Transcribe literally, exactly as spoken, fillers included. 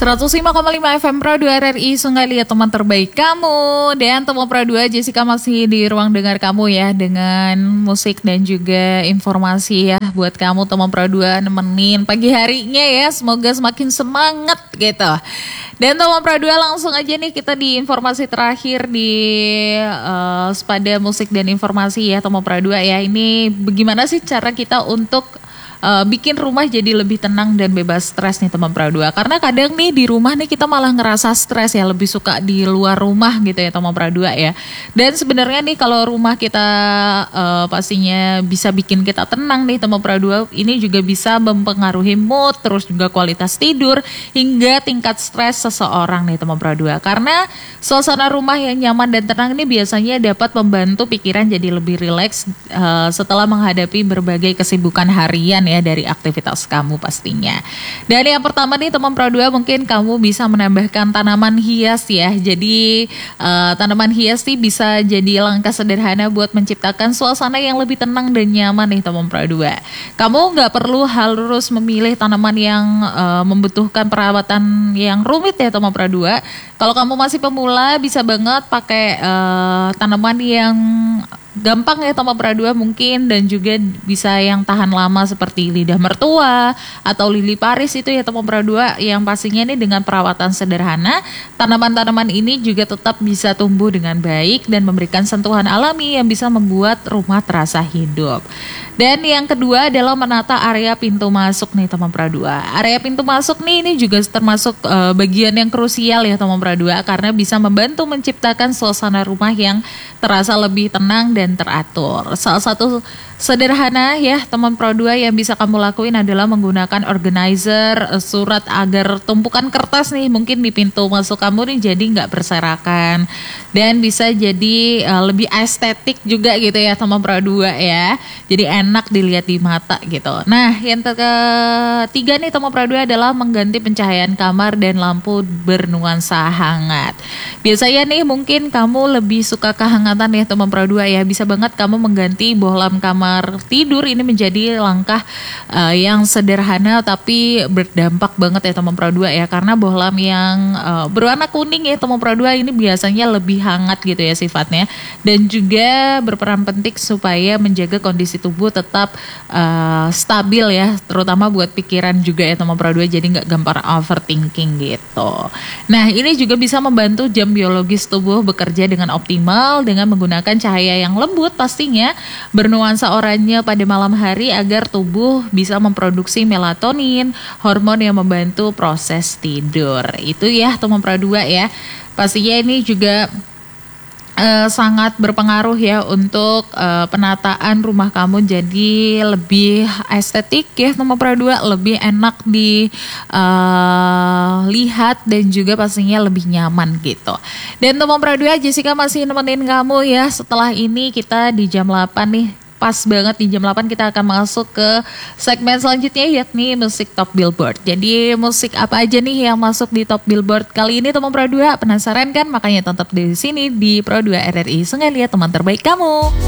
seratus lima koma lima F M Pro dua R R I Sungai Liat, teman terbaik kamu. Dan teman Pro dua, Jessica masih di ruang dengar kamu ya, dengan musik dan juga informasi ya buat kamu teman Pro dua, nemenin pagi harinya ya. Semoga semakin semangat gitu. Dan teman Pro dua, langsung aja nih kita di informasi terakhir di uh, Sepada Musik dan Informasi ya teman Pro dua ya. Ini bagaimana sih cara kita untuk Uh, bikin rumah jadi lebih tenang dan bebas stres nih teman Pro dua. Karena kadang nih di rumah nih kita malah ngerasa stres ya, lebih suka di luar rumah gitu ya teman Pro dua ya. Dan sebenarnya nih kalau rumah kita uh, pastinya bisa bikin kita tenang nih teman Pro dua, ini juga bisa mempengaruhi mood, terus juga kualitas tidur hingga tingkat stres seseorang nih teman Pro dua. Karena suasana rumah yang nyaman dan tenang ini biasanya dapat membantu pikiran jadi lebih rileks uh, setelah menghadapi berbagai kesibukan harian ya, dari aktivitas kamu pastinya. Dan yang pertama nih teman Pro dua, mungkin kamu bisa menambahkan tanaman hias ya. Jadi uh, tanaman hias nih bisa jadi langkah sederhana buat menciptakan suasana yang lebih tenang dan nyaman nih teman Pro dua. Kamu nggak perlu harus memilih tanaman yang uh, membutuhkan perawatan yang rumit ya teman Pro dua. Kalau kamu masih pemula, bisa banget pakai uh, tanaman yang gampang ya teman Pro dua mungkin, dan juga bisa yang tahan lama seperti lidah mertua atau lili Paris itu ya teman Pro dua, yang pastinya ini dengan perawatan sederhana, tanaman-tanaman ini juga tetap bisa tumbuh dengan baik dan memberikan sentuhan alami yang bisa membuat rumah terasa hidup. Dan yang kedua adalah menata area pintu masuk nih teman Pro dua. Area pintu masuk nih ini juga termasuk uh, bagian yang krusial ya teman Pro dua, karena bisa membantu menciptakan suasana rumah yang terasa lebih tenang dan teratur. Salah satu sederhana ya teman Pro dua yang bisa kamu lakuin adalah menggunakan organizer surat agar tumpukan kertas nih mungkin di pintu masuk kamu nih jadi nggak berserakan, dan bisa jadi uh, lebih estetik juga gitu ya teman Pro dua ya. Jadi enak dilihat di mata gitu. Nah, yang ketiga nih teman Pro dua adalah mengganti pencahayaan kamar dan lampu bernuansa hangat. Biasanya nih mungkin kamu lebih suka kehangatan ya teman Pro dua ya. Bisa banget kamu mengganti bohlam kamar tidur ini menjadi langkah uh, yang sederhana tapi berdampak banget ya teman Pro dua ya. Karena bohlam yang uh, berwarna kuning ya teman Pro dua ini biasanya lebih hangat gitu ya sifatnya, dan juga berperan penting supaya menjaga kondisi tubuh tetap uh, stabil ya, terutama buat pikiran juga ya teman Pro dua, jadi nggak gampang overthinking gitu. Nah, ini juga bisa membantu jam biologis tubuh bekerja dengan optimal dengan menggunakan cahaya yang lembut pastinya, bernuansa oranye pada malam hari agar tubuh bisa memproduksi melatonin, hormon yang membantu proses tidur. Itu ya teman Pro dua ya. Pastinya ini juga Uh, sangat berpengaruh ya untuk uh, penataan rumah kamu jadi lebih estetik ya teman Pro dua, lebih enak dilihat uh, dan juga pastinya lebih nyaman gitu. Dan teman Pro dua, Jessica masih nemenin kamu ya. Setelah ini kita di jam delapan nih, pas banget di jam delapan kita akan masuk ke segmen selanjutnya, yakni musik Top Billboard. Jadi musik apa aja nih yang masuk di Top Billboard kali ini teman Pro dua? Penasaran kan? Makanya tetap di sini di Pro dua R R I Sungai Liat, teman terbaik kamu.